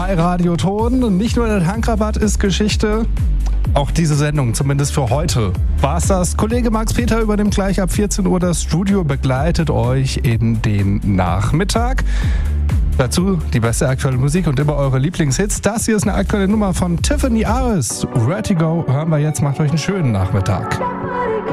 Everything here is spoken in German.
bei Radioton. Nicht nur der Tankrabatt ist Geschichte, auch diese Sendung, zumindest für heute, war's das. Kollege Max Peter übernimmt gleich ab 14 Uhr das Studio, begleitet euch in den Nachmittag. Dazu die beste aktuelle Musik und immer eure Lieblingshits. Das hier ist eine aktuelle Nummer von Tiffany Aris. Vertigo hören wir jetzt. Macht euch einen schönen Nachmittag.